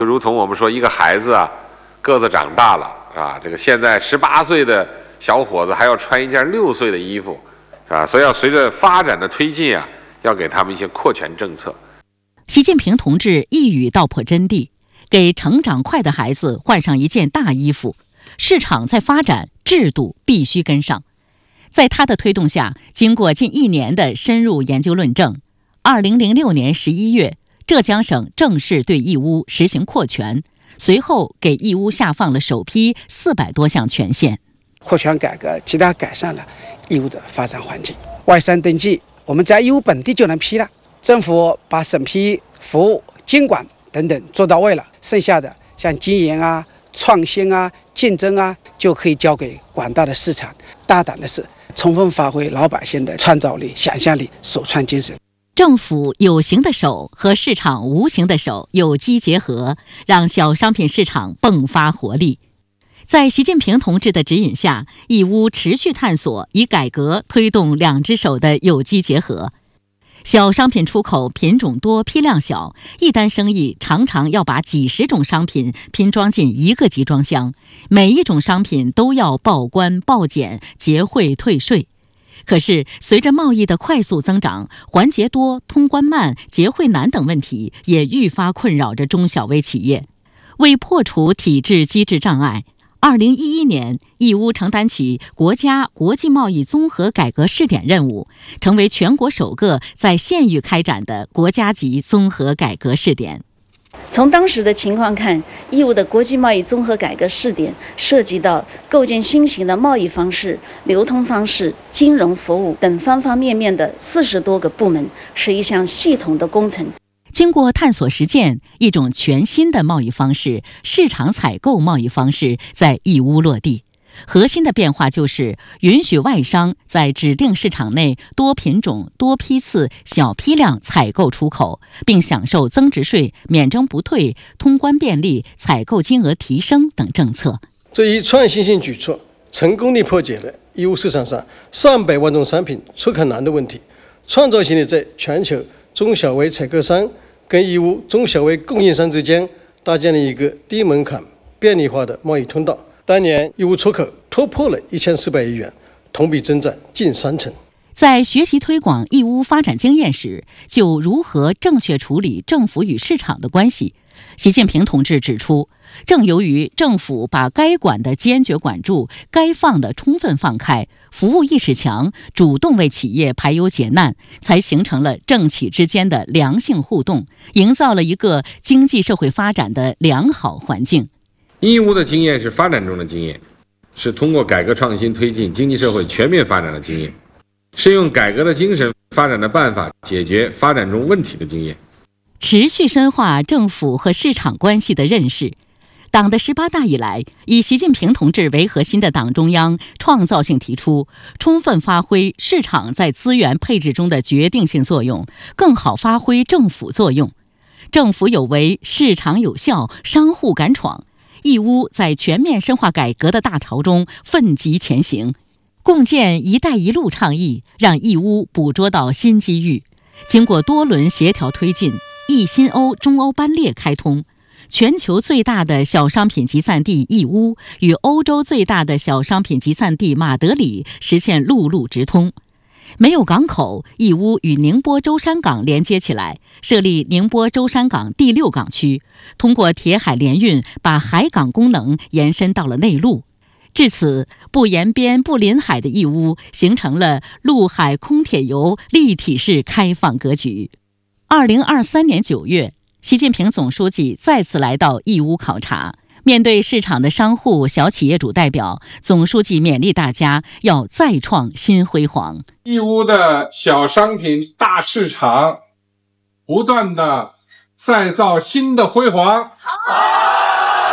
就如同我们说，一个孩子啊，个子长大了啊，这个现在18岁的小伙子还要穿一件6岁的衣服，是吧？所以要随着发展的推进啊，要给他们一些扩权政策。 习近平同志一语道破真谛，给成长快的孩子换上一件大衣服。市场在发展，制度必须跟上。在他的推动下，经过近1年的深入研究论证，2006年11月，浙江省正式对义乌实行扩权，随后给义乌下放了首批400多项权限。 扩权改革极大改善了义乌的发展环境。外商登记我们在义乌本地就能批了，政府把审批、服务、监管等等做到位了，剩下的像经营啊、创新啊、竞争啊，就可以交给广大的市场。大胆的是，充分发挥老百姓的创造力、想象力、首创精神。 政府有形的手和市场无形的手有机结合，让小商品市场迸发活力。在习近平同志的指引下，义乌持续探索以改革推动2只手的有机结合。小商品出口品种多、批量小，一单生意常常要把几十种商品拼装进一个集装箱，每一种商品都要报关、报检、结汇、退税。可是，随着贸易的快速增长，环节多、通关慢、结汇难等问题也愈发困扰着中小微企业。为破除体制机制障碍，2011年，义乌承担起国家国际贸易综合改革试点任务，成为全国首个在县域开展的国家级综合改革试点。 从当时的情况看，义乌的国际贸易综合改革试点涉及到构建新型的贸易方式、流通方式、金融服务等方方面面的40多个部门，是一项系统的工程。 经过探索实践，一种全新的贸易方式——市场采购贸易方式在义乌落地。核心的变化就是允许外商在指定市场内多品种、多批次、小批量采购出口，并享受增值税、免征不退、通关便利、采购金额提升等政策。 这一创新性举措，成功地破解了义乌市场上上百万种商品出口难的问题，创造性地在全球中小微采购商跟义乌中小微供应商之间搭建了一个低门槛、便利化的贸易通道。当年义乌出口突破了1400亿元，同比增长近30%。 在学习推广义乌发展经验时，就如何正确处理政府与市场的关系，习近平同志指出，正由于政府把该管的坚决管住，该放的充分放开，服务意识强，主动为企业排忧解难，才形成了政企之间的良性互动，营造了一个经济社会发展的良好环境。 义乌的经验是发展中的经验，是通过改革创新推进经济社会全面发展的经验，是用改革的精神、发展的办法解决发展中问题的经验。 持续深化政府和市场关系的认识。党的18大以来，以习近平同志为核心的党中央创造性提出，充分发挥市场在资源配置中的决定性作用，更好发挥政府作用。政府有为，市场有效，商户敢闯。义乌在全面深化改革的大潮中奋楫前行，共建“一带一路”倡议，让义乌捕捉到新机遇。经过多轮协调推进，义新欧、中欧班列开通，全球最大的小商品集散地义乌与欧洲最大的小商品集散地马德里实现陆路直通。没有港口，义乌与宁波舟山港连接起来，设立宁波舟山港第6港区，通过铁海联运，把海港功能延伸到了内陆。至此，不沿边不临海的义乌形成了陆海空铁游立体式开放格局。2023年9月，习近平总书记再次来到义乌考察。面对市场的商户、小企业主代表，总书记勉励大家要再创新辉煌。 义乌的小商品大市场，不断的再造新的辉煌。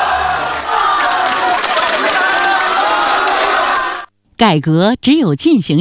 改革只有进行